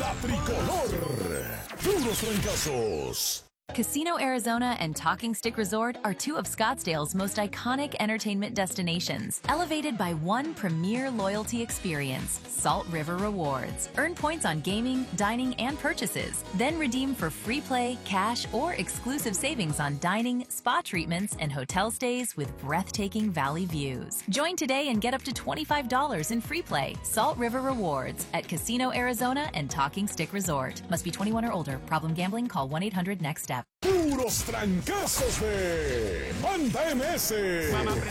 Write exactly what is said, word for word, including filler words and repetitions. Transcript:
La tricolor. Puros trancazos. Casino Arizona and Talking Stick Resort are two of Scottsdale's most iconic entertainment destinations, elevated by one premier loyalty experience, Salt River Rewards. Earn points on gaming, dining, and purchases. Then redeem for free play, cash, or exclusive savings on dining, spa treatments, and hotel stays with breathtaking valley views. Join today and get up to twenty-five dollars in free play. Salt River Rewards at Casino Arizona and Talking Stick Resort. Must be twenty-one or older. Problem gambling? Call one eight hundred next step. Puros trancazos de Banda M S.